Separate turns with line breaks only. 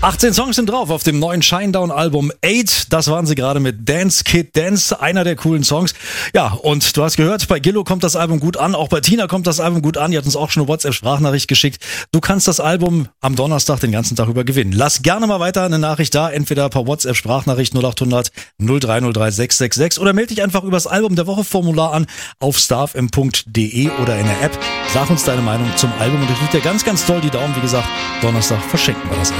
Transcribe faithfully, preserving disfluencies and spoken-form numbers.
achtzehn Songs sind drauf auf dem neuen Shinedown-Album Eight. Das waren sie gerade mit Dance Kid Dance, einer der coolen Songs. Ja, und du hast gehört, bei Gillo kommt das Album gut an, auch bei Tina kommt das Album gut an. Die hat uns auch schon eine WhatsApp-Sprachnachricht geschickt. Du kannst das Album am Donnerstag den ganzen Tag über gewinnen. Lass gerne mal weiter eine Nachricht da, entweder per WhatsApp-Sprachnachricht null acht hundert null drei null drei sechs sechs sechs oder melde dich einfach über das Album der Woche Formular an auf starfm punkt de oder in der App. Sag uns deine Meinung zum Album und ich drücke dir ganz, ganz doll die Daumen. Wie gesagt, Donnerstag verschenken wir das Album.